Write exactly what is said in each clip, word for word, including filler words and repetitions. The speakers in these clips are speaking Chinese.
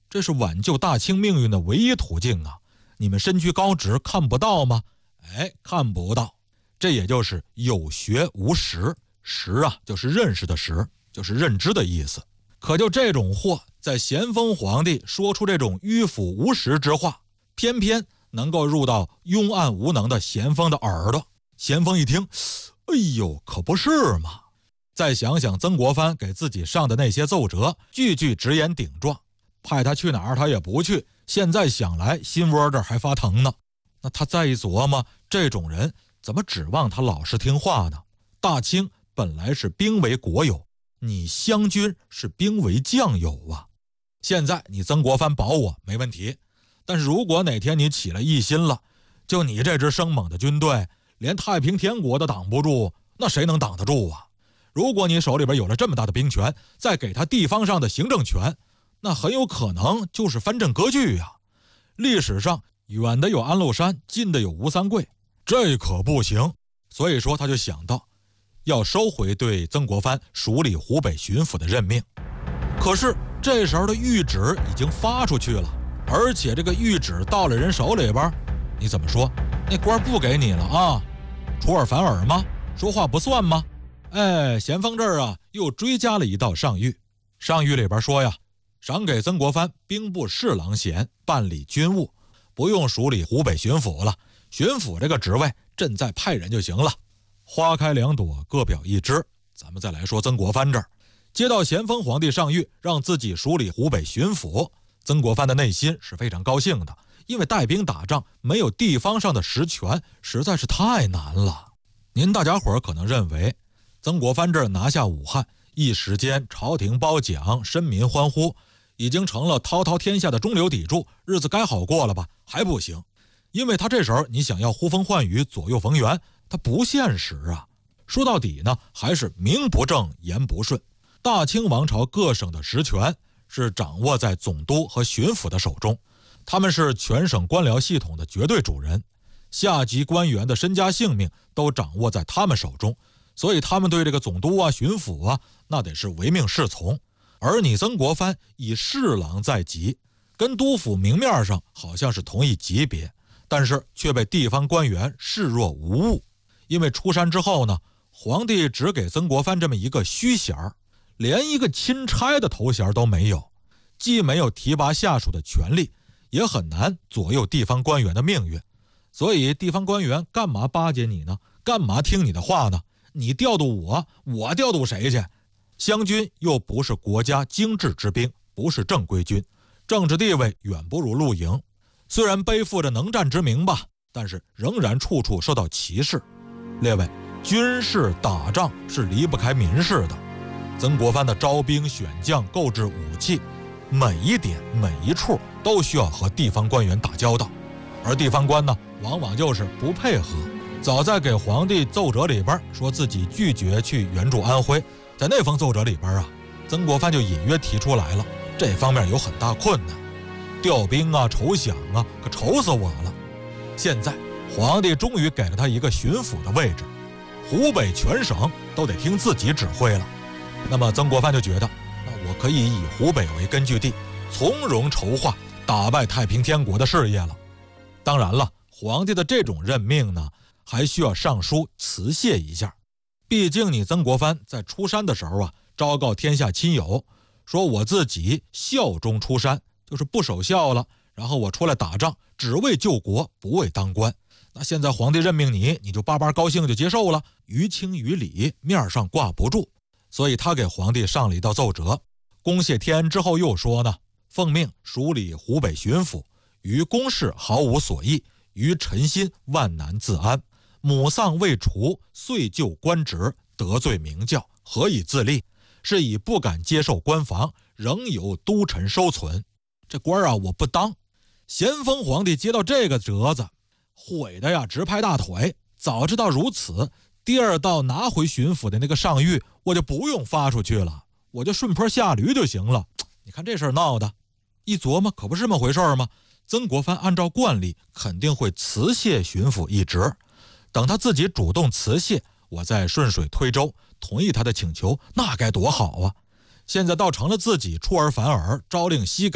这是挽救大清命运的唯一途径啊！你们身居高职看不到吗？哎，看不到。这也就是有学无识，识啊就是认识的识，就是认知的意思。可就这种货，在咸丰皇帝说出这种迂腐无识之话，偏偏能够入到庸暗无能的咸丰的耳朵。咸丰一听，哎呦，可不是嘛！再想想曾国藩给自己上的那些奏折，句句直言顶撞，派他去哪儿他也不去，现在想来心窝这儿还发疼呢。那他再一琢磨，这种人怎么指望他老实听话呢？大清本来是兵为国有，你湘军是兵为将有啊。现在你曾国藩保我没问题，但是如果哪天你起了异心了，就你这支生猛的军队，连太平天国都挡不住，那谁能挡得住啊？如果你手里边有了这么大的兵权，再给他地方上的行政权，那很有可能就是藩镇割据呀。历史上远的有安禄山，近的有吴三桂，这可不行。所以说他就想到要收回对曾国藩署理湖北巡抚的任命。可是这时候的谕旨已经发出去了，而且这个谕旨到了人手里边，你怎么说？那官不给你了啊？出尔反尔吗？说话不算吗？哎，咸丰这儿啊又追加了一道上谕。上谕里边说呀，赏给曾国藩兵部侍郎衔，办理军务，不用署理湖北巡抚了，巡抚这个职位朕再派人就行了。花开两朵，各表一枝。咱们再来说曾国藩这儿，接到咸丰皇帝上谕，让自己署理湖北巡抚，曾国藩的内心是非常高兴的，因为带兵打仗没有地方上的实权实在是太难了。您大家伙儿可能认为曾国藩这儿拿下武汉，一时间朝廷褒奖，绅民欢呼，已经成了滔滔天下的中流砥柱，日子该好过了吧？还不行，因为他这时候你想要呼风唤雨，左右逢源，他不现实啊。说到底呢，还是名不正言不顺。大清王朝各省的实权是掌握在总督和巡抚的手中，他们是全省官僚系统的绝对主人，下级官员的身家性命都掌握在他们手中，所以他们对这个总督啊、巡抚啊，那得是唯命是从。而你曾国藩以侍郎在籍，跟督府明面上好像是同一级别，但是却被地方官员视若无物。因为出山之后呢，皇帝只给曾国藩这么一个虚衔，连一个钦差的头衔都没有，既没有提拔下属的权利，也很难左右地方官员的命运。所以地方官员干嘛巴结你呢？干嘛听你的话呢？你调度我，我调度谁去？湘军又不是国家精制之兵，不是正规军，政治地位远不如陆营。虽然背负着能战之名吧，但是仍然处处受到歧视。列位，军事打仗是离不开民事的。曾国藩的招兵选将、购置武器，每一点每一处都需要和地方官员打交道，而地方官呢，往往就是不配合。早在给皇帝奏折里边说自己拒绝去援助安徽，在那封奏折里边啊，曾国藩就隐约提出来了，这方面有很大困难，调兵啊、筹饷啊，可愁死我了。现在皇帝终于给了他一个巡抚的位置，湖北全省都得听自己指挥了。那么曾国藩就觉得，那我可以以湖北为根据地，从容筹划打败太平天国的事业了。当然了，皇帝的这种任命呢，还需要上书辞谢一下。毕竟你曾国藩在出山的时候啊，昭告天下亲友，说我自己效忠出山，就是不守孝了，然后我出来打仗，只为救国，不为当官。那现在皇帝任命你，你就巴巴高兴就接受了，于情于理面上挂不住。所以他给皇帝上了一道奏折，公谢天恩之后又说呢，奉命署理湖北巡抚，于公事毫无所益，于臣心万难自安。母丧未除，遂就官职，得罪明教，何以自立？是以不敢接受官房，仍由督臣收存。这官啊，我不当。咸丰皇帝接到这个折子，悔的呀直拍大腿。早知道如此，第二道拿回巡抚的那个上谕，我就不用发出去了，我就顺坡下驴就行了。你看这事儿闹的，一琢磨可不是这么回事吗？曾国藩按照惯例肯定会辞谢巡抚一职，等他自己主动辞谢，我再顺水推舟同意他的请求，那该多好啊！现在倒成了自己出尔反尔，朝令夕改，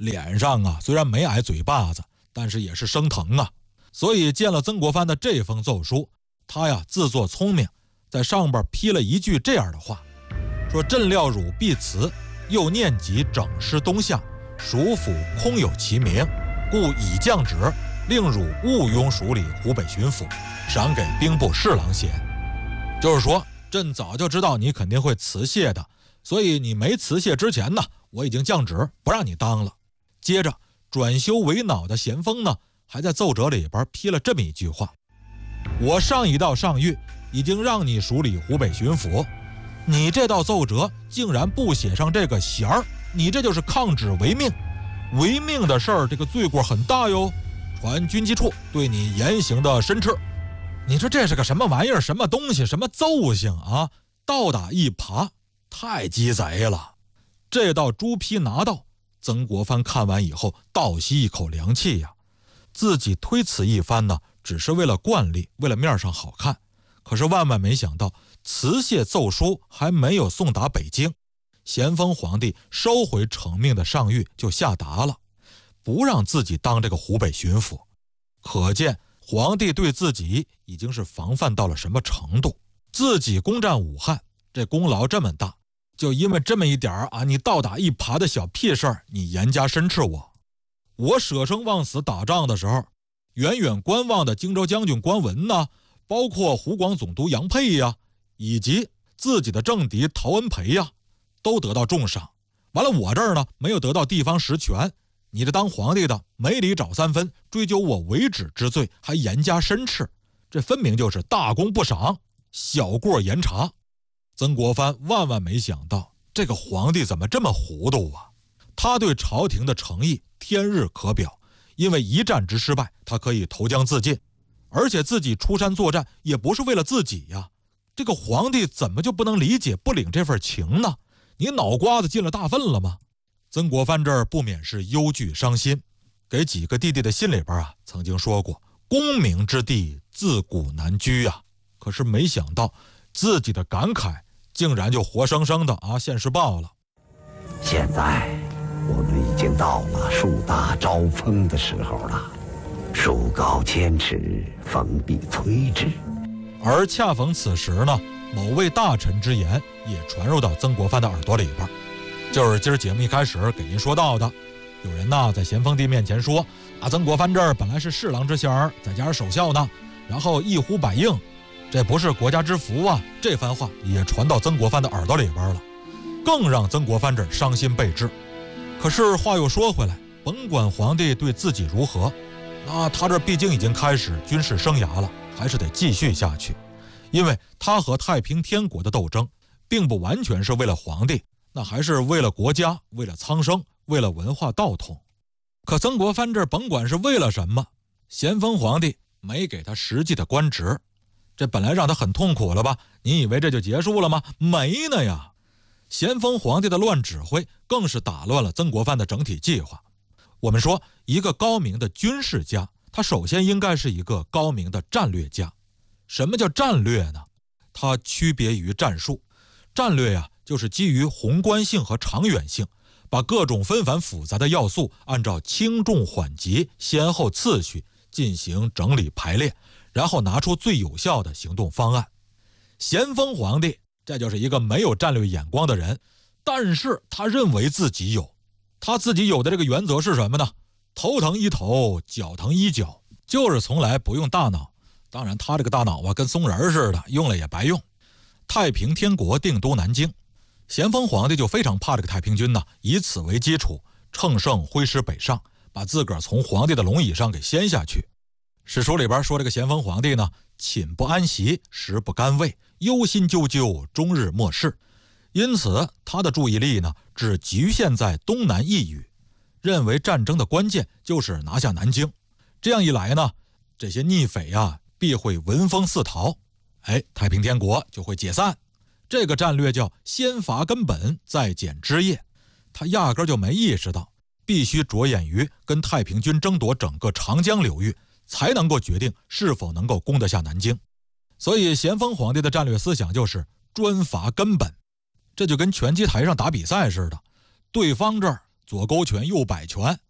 脸上啊虽然没挨嘴巴子，但是也是生疼啊。所以见了曾国藩的这封奏书，他呀自作聪明，在上边批了一句这样的话，说朕料汝必辞，又念及整师东夏，蜀府空有其名，故以降旨，令汝勿庸署理湖北巡抚，赏给兵部侍郎衔。就是说，朕早就知道你肯定会辞谢的，所以你没辞谢之前呢，我已经降旨不让你当了。接着转修为脑的咸丰呢，还在奏折里边批了这么一句话：我上一道上谕已经让你署理湖北巡抚，你这道奏折竟然不写上这个衔儿，你这就是抗旨违命。违命的事儿，这个罪过很大哟，传军机处对你严刑的申斥。你说这是个什么玩意儿，什么东西，什么奏性啊？倒打一耙，太鸡贼了。这道朱批拿到，曾国藩看完以后倒吸一口凉气呀。自己推辞一番呢，只是为了惯例，为了面上好看。可是万万没想到，辞谢奏书还没有送达北京，咸丰皇帝收回成命的上谕就下达了，不让自己当这个湖北巡抚。可见皇帝对自己已经是防范到了什么程度。自己攻占武汉，这功劳这么大，就因为这么一点啊，你倒打一耙的小屁事儿，你严加申斥我。我舍生忘死打仗的时候，远远观望的荆州将军关文呐，包括湖广总督杨沛呀，以及自己的政敌陶恩培呀，都得到重赏。完了，我这儿呢没有得到地方实权，你这当皇帝的没理找三分，追究我违旨之罪，还严加申斥，这分明就是大功不赏，小过严查。曾国藩万万没想到，这个皇帝怎么这么糊涂啊？他对朝廷的诚意天日可表，因为一战之失败，他可以投江自尽，而且自己出山作战也不是为了自己呀。这个皇帝怎么就不能理解不领这份情呢？你脑瓜子进了大粪了吗？曾国藩这儿不免是忧惧伤心，给几个弟弟的信里边啊，曾经说过功名之地自古难居啊。可是没想到自己的感慨竟然就活生生的啊现世报了。 现在我们已经到了树大招风的时候了，树高千尺，风必摧之。 而恰逢此时呢，某位大臣之言也传入到曾国藩的耳朵里边，就是今儿节目一开始给您说到的，有人呢在咸丰帝面前说啊，曾国藩这儿本来是侍郎之衔儿，在家守孝呢，然后一呼百应，这不是国家之福啊。这番话也传到曾国藩的耳朵里边了，更让曾国藩这儿伤心备至。可是话又说回来，甭管皇帝对自己如何，那他这毕竟已经开始军事生涯了，还是得继续下去。因为他和太平天国的斗争并不完全是为了皇帝，那还是为了国家，为了苍生，为了文化道统。可曾国藩这甭管是为了什么，咸丰皇帝没给他实际的官职，这本来让他很痛苦了吧？你以为这就结束了吗？没呢呀！咸丰皇帝的乱指挥更是打乱了曾国藩的整体计划。我们说，一个高明的军事家，他首先应该是一个高明的战略家。什么叫战略呢？它区别于战术。战略呀、啊，就是基于宏观性和长远性，把各种纷繁复杂的要素按照轻重缓急、先后次序进行整理排列，然后拿出最有效的行动方案。咸丰皇帝这就是一个没有战略眼光的人，但是他认为自己有。他自己有的这个原则是什么呢？头疼一头，脚疼一脚，就是从来不用大脑。当然他这个大脑啊跟松仁似的，用了也白用。太平天国定都南京，咸丰皇帝就非常怕这个太平军呢，以此为基础，乘胜挥师北上，把自个儿从皇帝的龙椅上给掀下去。史书里边说这个咸丰皇帝呢，寝不安席，食不甘味，忧心忡忡，终日漠视。因此他的注意力呢，只局限在东南一隅，认为战争的关键就是拿下南京。这样一来呢，这些逆匪啊必会闻风四逃，哎，太平天国就会解散。这个战略叫先伐根本，再剪枝叶。他压根就没意识到，必须着眼于跟太平军争夺整个长江流域，才能够决定是否能够攻得下南京。所以咸丰皇帝的战略思想就是专伐根本。这就跟拳击台上打比赛似的，对方这儿左勾拳右摆拳，